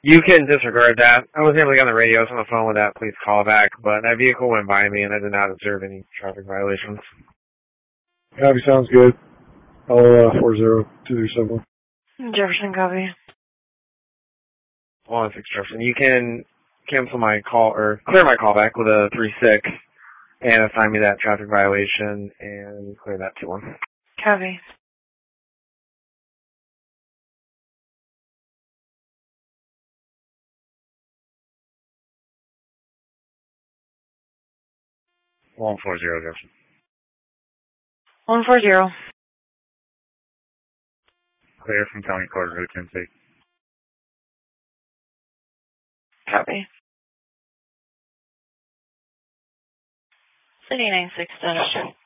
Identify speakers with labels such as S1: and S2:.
S1: You can disregard that. I was able to get on the radio, so on the phone with that. Please call back. But that vehicle went by me, and I did not observe any traffic violations.
S2: Copy, sounds good. I'll 40237.
S3: Jefferson, copy.
S1: 116 Jefferson. You can cancel my call, or clear my call back with a 36, and assign me that traffic violation, and clear that to him.
S3: Copy.
S4: One 40 Jefferson.
S3: 140.
S4: Clear from County Court, Route 10 6.
S3: Copy. City 96 status check.